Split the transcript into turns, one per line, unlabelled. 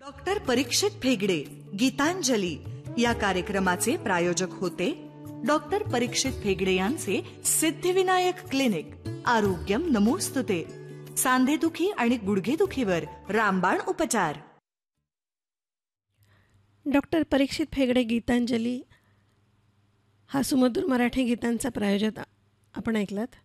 Doctor परीक्षित भेगडे गीतांजली या कार्यक्रमाचे प्रायोजक होते डॉक्टर परीक्षित भेगडे यांचे सिद्धिविनायक क्लिनिक. आरोग्यम नमोस्तुते. सांधेदुखी आणि गुडघेदुखीवर रामबाण उपचार.
डॉक्टर परीक्षित भेगडे गीतांजली हा सुमधुर मराठी गीतांचा प्रायोजक आपण ऐकलात.